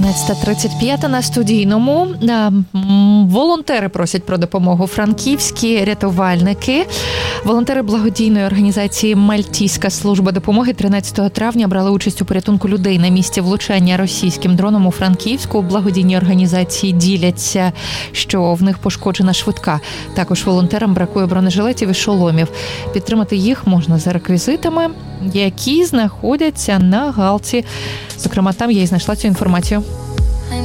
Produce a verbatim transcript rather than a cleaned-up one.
одинадцята тридцять п'ять на студійному. Волонтери просять про допомогу. Франківські рятувальники. Волонтери благодійної організації «Мальтійська служба допомоги» тринадцятого травня брали участь у порятунку людей на місці влучання російським дроном у Франківську. Благодійні організації діляться, що в них пошкоджена швидка. Також волонтерам бракує бронежилетів і шоломів. Підтримати їх можна за реквізитами, які знаходяться на галці. Зокрема, там я і знайшла цю інформацію.